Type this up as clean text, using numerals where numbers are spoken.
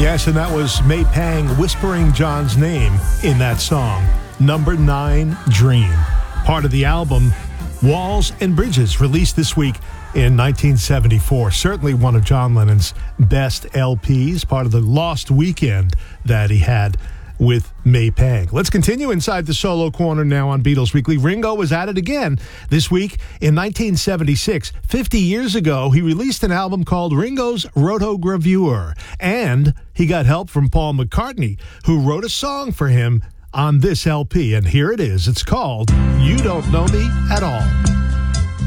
Yes, and that was May Pang whispering John's name in that song. Number 9, Dream. Part of the album Walls and Bridges, released this week in 1974. Certainly one of John Lennon's best LPs, part of the lost weekend that he had with May Pang. Let's continue inside the solo corner now on Beatles Weekly. Ringo was at it again this week in 1976. 50 years ago, he released an album called Ringo's Rotogravure, and he got help from Paul McCartney, who wrote a song for him on this LP, and here it is. It's called You Don't Know Me at All.